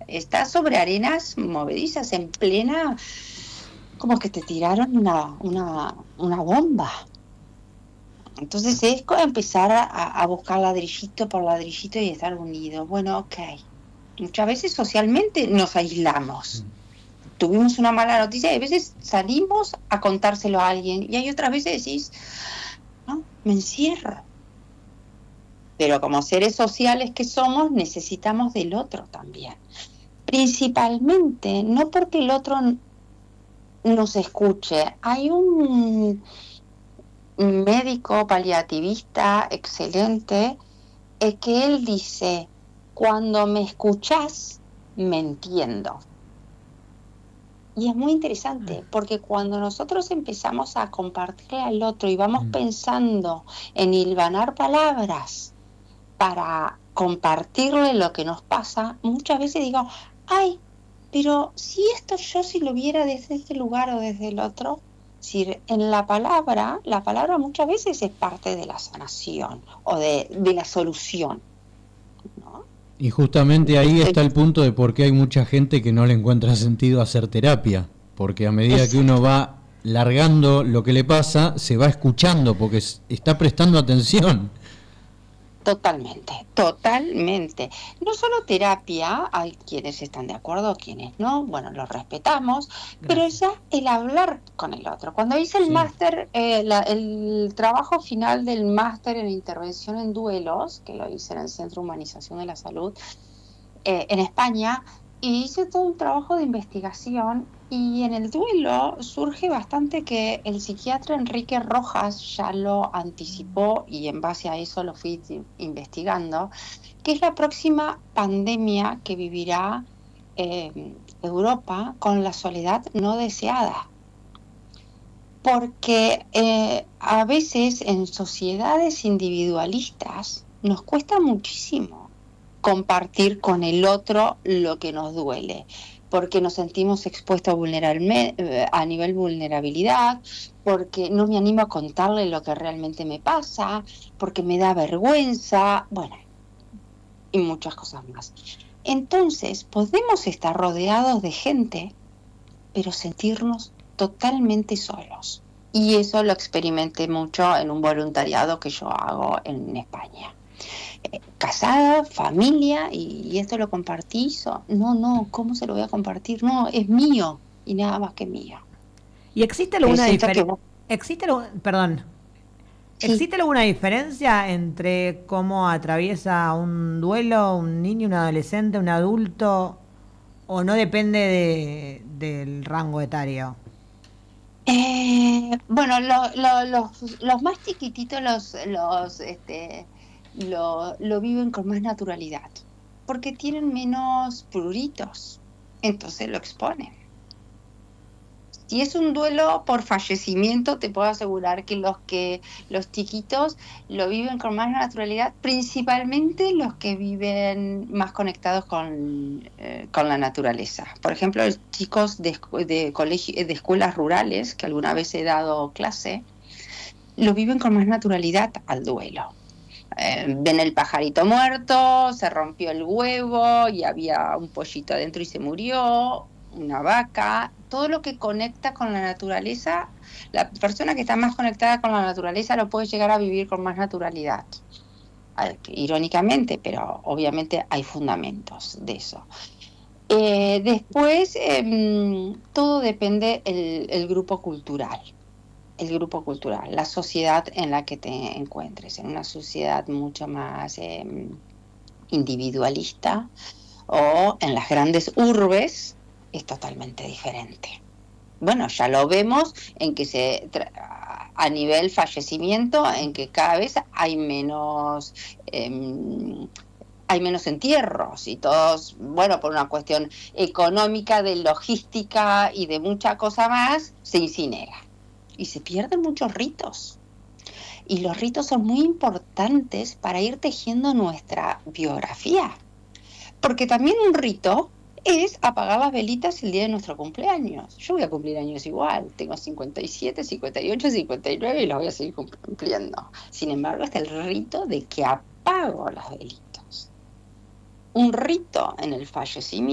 estás sobre arenas movedizas en plena, como que te tiraron una bomba. Entonces es empezar a buscar ladrillito por ladrillito y estar unidos. Bueno, ok. Muchas veces socialmente nos aislamos. Tuvimos una mala noticia y a veces salimos a contárselo a alguien y hay otras veces decís, no, me encierro. Pero como seres sociales que somos, necesitamos del otro también. Principalmente, no porque el otro nos escuche. Hay un médico paliativista excelente que él dice, cuando me escuchás, me entiendo. Y es muy interesante, porque cuando nosotros empezamos a compartirle al otro y vamos pensando en hilvanar palabras para compartirle lo que nos pasa, muchas veces digo, ay, pero si esto yo si lo viera desde este lugar o desde el otro, si en la palabra muchas veces es parte de la sanación o de la solución, ¿no? Y justamente ahí está el punto de por qué hay mucha gente que no le encuentra sentido hacer terapia, porque a medida que uno Exacto. va largando lo que le pasa, se va escuchando, porque está prestando atención. Totalmente, totalmente. No solo terapia, hay quienes están de acuerdo, quienes no, bueno, los respetamos, pero Gracias. ya el hablar con el otro. Cuando hice el Sí. máster, el trabajo final del máster en intervención en duelos, que lo hice en el Centro de Humanización de la Salud, en España, y hice todo un trabajo de investigación y en el duelo surge bastante que el psiquiatra Enrique Rojas ya lo anticipó y en base a eso lo fui investigando, que es la próxima pandemia que vivirá Europa con la soledad no deseada. Porque a veces en sociedades individualistas nos cuesta muchísimo compartir con el otro lo que nos duele, porque nos sentimos expuestos a nivel vulnerabilidad, porque no me animo a contarle lo que realmente me pasa, porque me da vergüenza, bueno, y muchas cosas más. Entonces, podemos estar rodeados de gente, pero sentirnos totalmente solos. Y eso lo experimenté mucho en un voluntariado que yo hago en España. Casada, familia, y esto lo compartí. No, ¿cómo se lo voy a compartir? No, es mío y nada más que mío. ¿Y existe alguna Siento que diferencia? vos, Perdón. sí. ¿Existe alguna diferencia entre cómo atraviesa un duelo un niño, un adolescente, un adulto? ¿O no depende del rango etario? Bueno, los más chiquititos lo viven con más naturalidad, porque tienen menos pruritos, entonces lo exponen. Si es un duelo por fallecimiento, te puedo asegurar que los chiquitos lo viven con más naturalidad, principalmente los que viven más conectados con la naturaleza. Por ejemplo, los chicos de escuelas rurales, que alguna vez he dado clase, lo viven con más naturalidad al duelo. Ven el pajarito muerto, se rompió el huevo y había un pollito adentro y se murió, una vaca, todo lo que conecta con la naturaleza, la persona que está más conectada con la naturaleza lo puede llegar a vivir con más naturalidad. Irónicamente, pero obviamente hay fundamentos de eso. Después, todo depende el grupo cultural. El grupo cultural, la sociedad en la que te encuentres, en una sociedad mucho más individualista o en las grandes urbes, es totalmente diferente. Bueno, ya lo vemos en que a nivel fallecimiento, en que cada vez hay menos entierros y todos, bueno, por una cuestión económica, de logística y de mucha cosa más, se incinera. Y se pierden muchos ritos. Y los ritos son muy importantes para ir tejiendo nuestra biografía. Porque también un rito es apagar las velitas el día de nuestro cumpleaños. Yo voy a cumplir años igual. Tengo 57, 58, 59 y los voy a seguir cumpliendo. Sin embargo, está el rito de que apago las velitas. Un rito en el fallecimiento